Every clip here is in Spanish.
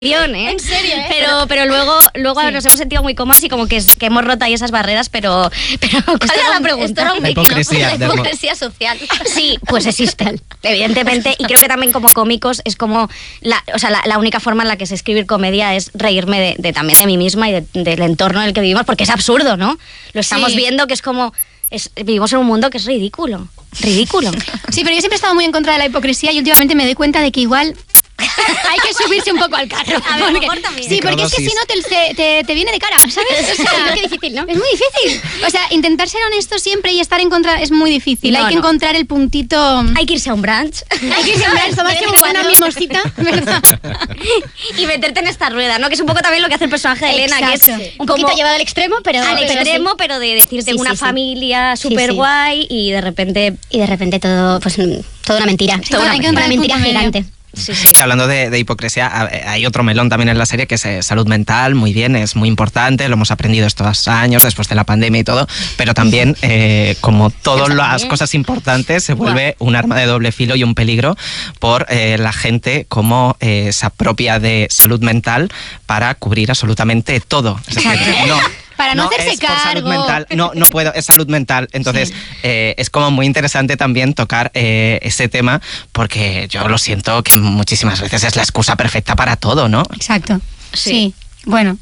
¿eh? En serio, ¿eh? Pero luego sí, nos hemos sentido muy cómodas y como que hemos roto ahí esas barreras, pero ¿cuál era la pregunta? Esto era La hipocresía social. Sí, pues existe, evidentemente, y creo que también como cómicos es como la única forma en la que sé escribir comedia es reírme también de mí misma y del entorno en el que vivimos, porque es absurdo, ¿no? Lo estamos viendo que es como... vivimos en un mundo que es ridículo. Sí, pero yo siempre he estado muy en contra de la hipocresía y últimamente me doy cuenta de que igual hay que subirse un poco al carro. Sí, porque es que si no te viene de cara, ¿sabes? O sea, qué difícil, ¿no? Es muy difícil. O sea, intentar ser honesto siempre y estar en contra es muy difícil. Hay que encontrar el puntito. Hay que irse a un brunch. Tomarse una mimosita, ¿verdad? Y meterte en esta rueda, ¿no? Que es un poco también lo que hace el personaje de Elena, que es un poquito llevado al extremo, pero pero de decirte una familia súper guay y de repente todo, pues toda una mentira. Toda una mentira gigante. Sí. Hablando de hipocresía, hay otro melón también en la serie que es salud mental, muy bien, es muy importante, lo hemos aprendido estos años después de la pandemia y todo, pero también como todas las cosas importantes se vuelve un arma de doble filo y un peligro por la gente como se apropia de salud mental para cubrir absolutamente todo. Es decir, para no hacerse cargo. Salud mental. No puedo, es salud mental. Entonces, es como muy interesante también tocar ese tema, porque yo lo siento que muchísimas veces es la excusa perfecta para todo, ¿no? Exacto. Sí. Bueno.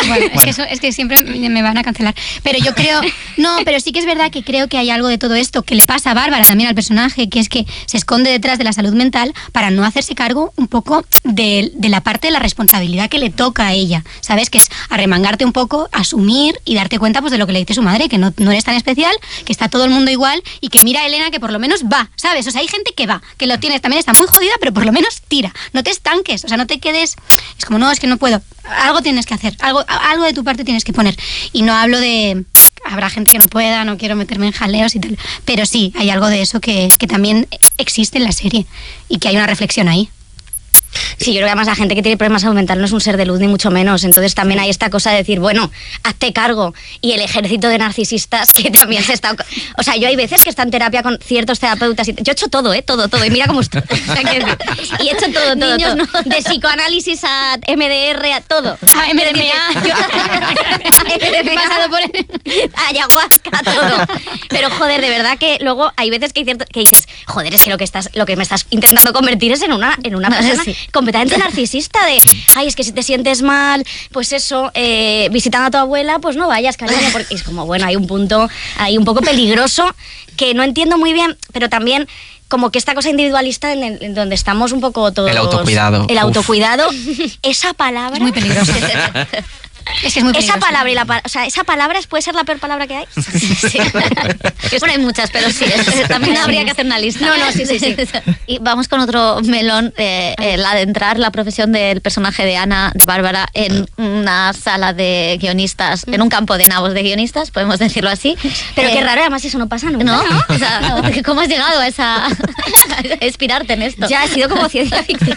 Es que siempre me van a cancelar. Pero yo creo... No, pero sí que es verdad que creo que hay algo de todo esto que le pasa a Bárbara también al personaje, que es que se esconde detrás de la salud mental para no hacerse cargo un poco de la parte de la responsabilidad que le toca a ella. ¿Sabes? Que es arremangarte un poco, asumir y darte cuenta pues de lo que le dice su madre, que no eres tan especial, que está todo el mundo igual y que mira a Elena que por lo menos va, ¿sabes? O sea, hay gente que va, que lo tienes, también está muy jodida, pero por lo menos tira. No te estanques, o sea, no te quedes... Es como, no, es que no puedo. Algo tienes que hacer, algo de tu parte tienes que poner. Y no hablo de... Habrá gente que no pueda, no quiero meterme en jaleos y tal. Pero sí, hay algo de eso que también existe en la serie y que hay una reflexión ahí. Sí, yo creo que además la gente que tiene problemas de salud mental no es un ser de luz ni mucho menos, entonces también hay esta cosa de decir, bueno, hazte cargo, y el ejército de narcisistas que también se está... O sea, yo hay veces que está en terapia con ciertos terapeutas y yo he hecho todo, todo, y mira cómo estoy. Y he hecho todo. De psicoanálisis a MDR a todo. A MDMA. He pasado por ayahuasca, todo. Pero joder, de verdad que luego hay veces que dices, joder, es que lo que me estás intentando convertir es en una persona completamente narcisista de, ay, es que si te sientes mal, pues eso, visitando a tu abuela, pues no vayas, cariño, porque es como, bueno, hay un punto ahí un poco peligroso que no entiendo muy bien, pero también como que esta cosa individualista en donde estamos un poco todos... El autocuidado. Esa palabra... Es muy peligrosa. Es que es muy peligroso. Esa palabra esa palabra puede ser la peor palabra que hay. Sí. Bueno, hay muchas, pero sí, también habría que hacer una lista. No, sí. Y vamos con otro melón, el adentrar la profesión del personaje de Ana, de Bárbara, en una sala de guionistas, en un campo de nabos de guionistas, podemos decirlo así. Pero qué raro, además eso no pasa nunca, ¿no? O sea, ¿cómo has llegado a inspirarte en esto? Ya ha sido como ciencia ficción.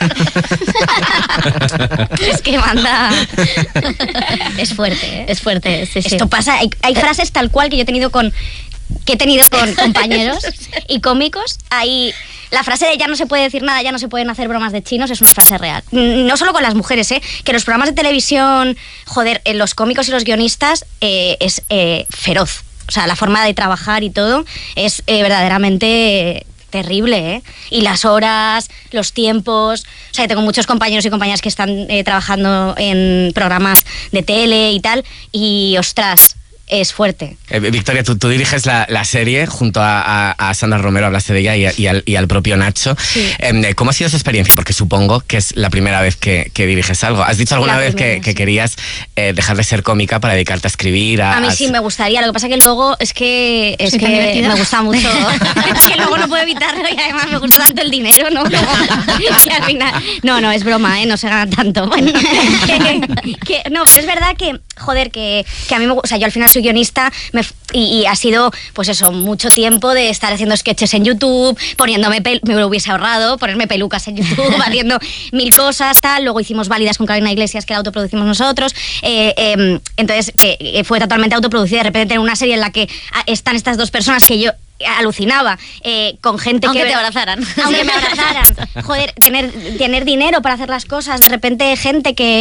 Es que manda... Es fuerte, ¿eh? Es fuerte, sí. Esto pasa, hay frases tal cual que he tenido con compañeros y cómicos. La frase de ya no se puede decir nada, ya no se pueden hacer bromas de chinos es una frase real. No solo con las mujeres, que los programas de televisión, joder, los cómicos y los guionistas es feroz. O sea, la forma de trabajar y todo es verdaderamente... terrible, y las horas, los tiempos. O sea, tengo muchos compañeros y compañeras que están trabajando en programas de tele y tal, y ostras, es fuerte. Victoria, tú diriges la serie junto a Sandra Romero, hablaste de ella, y al propio Nacho. Sí. ¿Cómo ha sido esa experiencia? Porque supongo que es la primera vez que diriges algo. ¿Has dicho alguna vez que querías dejar de ser cómica para dedicarte a escribir? A mí sí me gustaría, lo que pasa que luego es que me gusta mucho. Es que luego no puedo evitarlo y además me gusta tanto el dinero, ¿no? Que al final... No, es broma, no se gana tanto. No, pero es verdad que, joder, que a mí me gusta, o sea, yo al final soy guionista y ha sido, pues eso, mucho tiempo de estar haciendo sketches en YouTube, me lo hubiese ahorrado, ponerme pelucas en YouTube, haciendo mil cosas, tal. Luego hicimos Válidas con Carolina Iglesias, que la autoproducimos nosotros. Entonces, que fue totalmente autoproducida. De repente, en una serie en la que están estas dos personas que yo alucinaba, con gente aunque que... te abrazaran. Aunque me abrazaran. Joder, tener dinero para hacer las cosas. De repente, gente que